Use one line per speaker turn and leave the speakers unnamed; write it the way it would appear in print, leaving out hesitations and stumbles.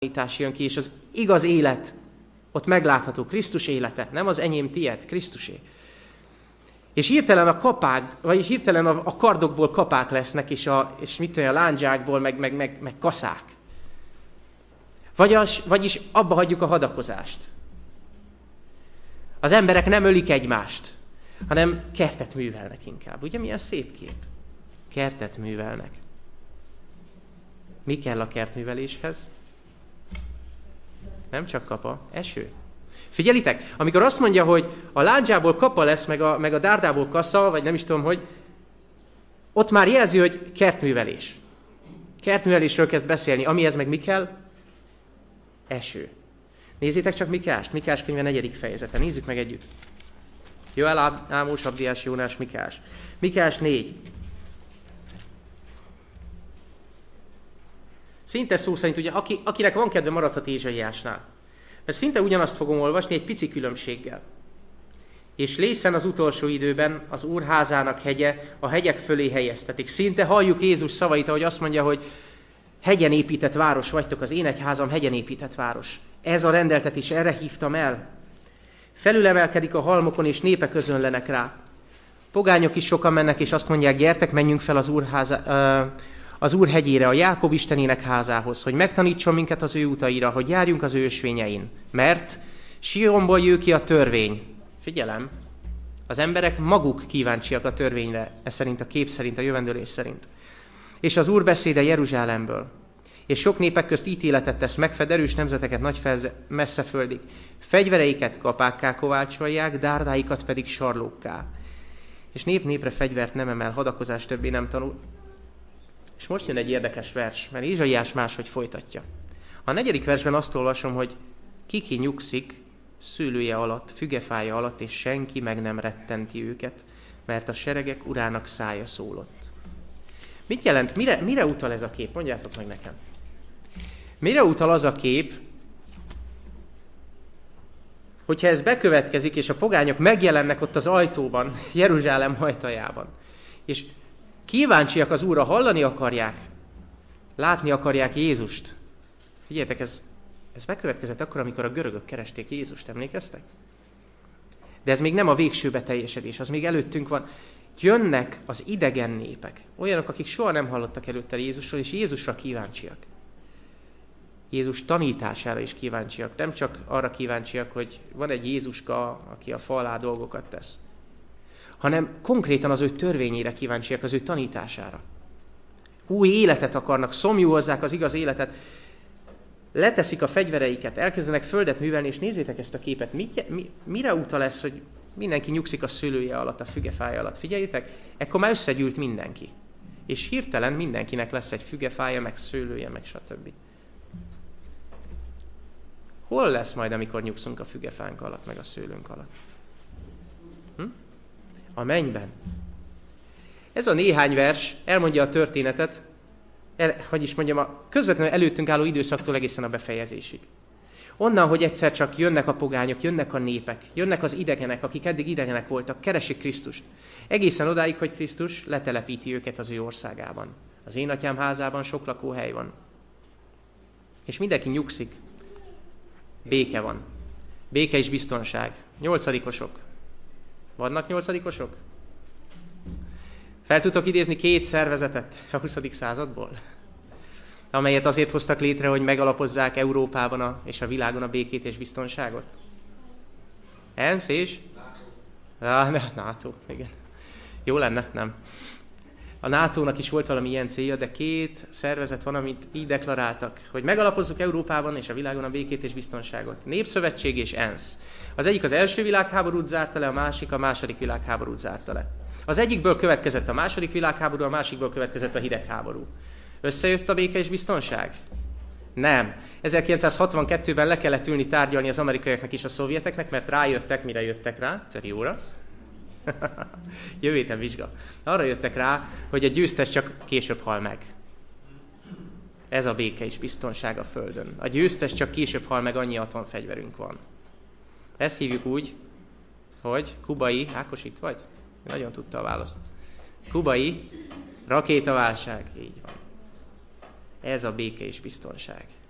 tanítás jön ki, és az igaz élet ott meglátható, Krisztus élete, nem az enyém, tied, Krisztusé. És hirtelen a kapák, vagyis hirtelen a kardokból kapák lesznek, és mit tudom, a lándzsákból, meg kaszák. Vagyis abba hagyjuk a hadakozást. Az emberek nem ölik egymást, hanem kertet művelnek inkább. Ugye milyen szép kép? Kertet művelnek. Mi kell a kertműveléshez? Nem csak kapa, eső. Figyelitek, amikor azt mondja, hogy a lándzsából kapa lesz, meg a dárdából kasza, vagy nem is tudom, hogy ott már jelzi, hogy kertművelés. Kertművelésről kezd beszélni, amihez meg mi kell? Eső. Nézzétek csak Mikást, Mikás könyve 4. fejezete. Nézzük meg együtt. Joel, Ámós, Abdiás, Jónás, Mikás. Mikás 4. Szinte szó szerint, ugye, akinek van kedve, maradhat Ézsaiásnál. Mert szinte ugyanazt fogom olvasni egy pici különbséggel. És lészen az utolsó időben az Úr házának hegye a hegyek fölé helyeztetik. Szinte halljuk Jézus szavait, ahogy azt mondja, hogy hegyen épített város vagytok, az én egyházam hegyen épített város. Ez a rendeltetés, erre hívtam el. Felülemelkedik a halmokon, és népek özönlenek rá. Pogányok is sokan mennek, és azt mondják, gyertek, menjünk fel az Úr hegyére, a Jákob istenének házához, hogy megtanítson minket az ő utaira, hogy járjunk az ő ösvényein. Mert Sionból jő ki a törvény. Figyelem, az emberek maguk kíváncsiak a törvényre, ez szerint a kép szerint, a jövendőlés szerint. És az Úr beszéde Jeruzsálemből. És sok népek közt ítéletet tesz, megfed erős nemzeteket messzeföldig. Fegyvereiket kapákká kovácsolják, dárdáikat pedig sarlókká. És nép népre fegyvert nem emel, hadakozás többé nem tanul. És most jön egy érdekes vers, mert Ézsaiás máshogy folytatja. A 4. versben azt olvasom, hogy ki nyugszik szőlője alatt, fügefája alatt, és senki meg nem rettenti őket, mert a seregek urának szája szólott. Mit jelent? Mire utal ez a kép? Mondjátok meg nekem. Mire utal az a kép, hogyha ez bekövetkezik, és a pogányok megjelennek ott az ajtóban, Jeruzsálem ajtajában, és kíváncsiak az Úrra, hallani akarják, látni akarják Jézust. Figyeljetek, ez bekövetkezett akkor, amikor a görögök keresték Jézust, emlékeztek? De ez még nem a végső beteljesedés, az még előttünk van. Jönnek az idegen népek, olyanok, akik soha nem hallottak előtte Jézusról, és Jézusra kíváncsiak. Jézus tanítására is kíváncsiak, nem csak arra kíváncsiak, hogy van egy Jézuska, aki a fa alá dolgokat tesz, hanem konkrétan az ő törvényére kíváncsiak, az ő tanítására. Új életet akarnak, szomjúhozzák az igaz életet, leteszik a fegyvereiket, elkezdenek földet művelni, és nézzétek ezt a képet. Mire utal ez, hogy mindenki nyugszik a szőlője alatt, a fügefája alatt? Figyeljétek, ekkor már összegyűlt mindenki. És hirtelen mindenkinek lesz egy fügefája, meg szőlője, meg stb. Hol lesz majd, amikor nyugszunk a fügefánk alatt, meg a szőlőnk alatt? A mennyben. Ez a néhány vers elmondja a történetet, közvetlenül előttünk álló időszaktól egészen a befejezésig. Onnan, hogy egyszer csak jönnek a pogányok, jönnek a népek, jönnek az idegenek, akik eddig idegenek voltak, keresik Krisztust. Egészen odáig, hogy Krisztus letelepíti őket az ő országában. Az én atyám házában sok lakóhely van. És mindenki nyugszik. Béke van. Béke és biztonság. 8-osok. Vannak 8-osok? Fel tudtok idézni 2 szervezetet a 20. századból, amelyet azért hoztak létre, hogy megalapozzák Európában és a világon a békét és biztonságot? ENSZ és? NATO, igen. Jó lenne, nem. A NATO-nak is volt valami ilyen célja, de 2 szervezet van, amit így deklaráltak, hogy megalapozzuk Európában és a világon a békét és biztonságot. Népszövetség és ENSZ. Az egyik az első világháborút zárta le, a másik a második világháborút zárta le. Az egyikből következett a második világháború, a másikból következett a hidegháború. Összejött a béke és biztonság? Nem. 1962-ben le kellett ülni tárgyalni az amerikaiaknak és a szovjeteknek, mert rájöttek, mire jöttek rá? Trióra. Jövő héten vizsga. Arra jöttek rá, hogy a győztes csak később hal meg. Ez a béke és biztonság a Földön. A győztes csak később hal meg, annyi atomfegyverünk van. Ezt hívjuk úgy, hogy kubai, Ákos itt vagy? Nagyon tudta a választ. Kubai rakétaválság, így van. Ez a béke és biztonság.